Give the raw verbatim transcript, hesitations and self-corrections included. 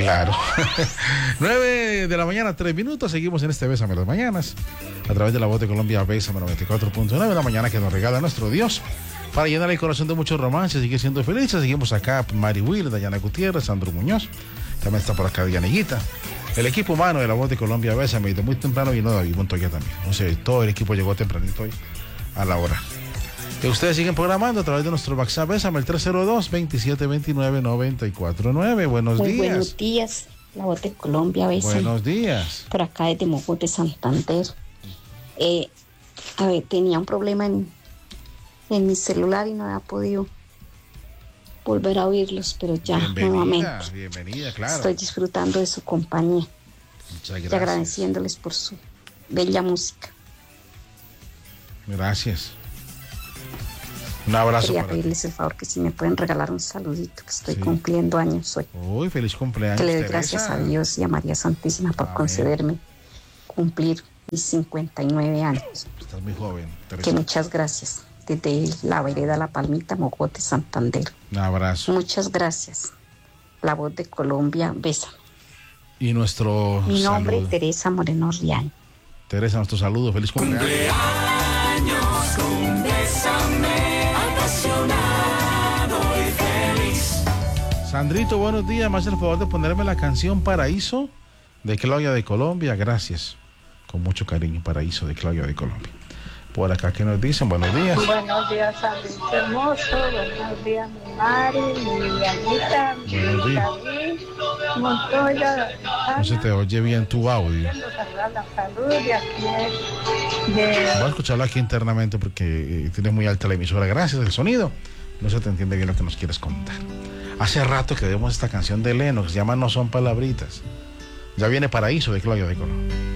Claro. nueve de la mañana, tres minutos. Seguimos en este Bésame las Mañanas. A través de la voz de Colombia, Bésame noventa y cuatro punto nueve. La mañana que nos regala nuestro Dios. Para llenar el corazón de muchos romances, seguir siendo felices. Seguimos acá, Mari Will, Dayana Gutiérrez, Sandro Muñoz. También está por acá Dianiguita. El equipo humano de la voz de Colombia, Bésame. Y de muy temprano vino David Montoya también. O sea, todo el equipo llegó tempranito hoy a la hora. Que ustedes siguen programando a través de nuestro WhatsApp, Bésame, el tres cero dos, veintisiete veintinueve, noventa y cuatro nueve. Buenos Muy días. Buenos días, la voz de Colombia, Bésame. Buenos días. Por acá desde Mogote, Santander. Eh, a ver, tenía un problema en, en mi celular y no había podido volver a oírlos, pero ya Bienvenida, nuevamente. Bienvenida, claro. Estoy disfrutando de su compañía. Muchas gracias. Y agradeciéndoles por su bella música. Gracias. Un abrazo. Quería para pedirles ti. el favor que si me pueden regalar un saludito, que estoy Sí. cumpliendo años hoy. Uy, feliz cumpleaños, Que le doy Teresa. gracias a Dios y a María Santísima por Amén. concederme cumplir mis cincuenta y nueve años. Estás muy joven, Teresa. Que muchas gracias. Desde la vereda La Palmita, Mogote, Santander. Un abrazo. Muchas gracias. La voz de Colombia, Bésame. Y nuestro Mi nombre saludo. es Teresa Moreno Riaño. Teresa, nuestro saludo. Feliz cumpleaños. Cumpleaños con Bésame, apasionado y feliz. Sandrito, buenos días. Me hace el favor de ponerme la canción Paraíso de Claudia de Colombia. Gracias. Con mucho cariño, Paraíso de Claudia de Colombia. Por acá, ¿qué nos dicen? Buenos días. Buenos días, Sandrito hermoso. Buenos días, mi Mari, mi Dianita, mi Buenos días. David, Montoya. No se te oye bien tu audio. La salud de aquí de, de Voy a escucharlo aquí internamente porque eh, tienes muy alta la emisora. Gracias, el sonido. No se te entiende bien lo que nos quieres contar. Hace rato que vemos esta canción de Leno que se llama No son palabritas. Ya viene Paraíso de Claudia de Colombia.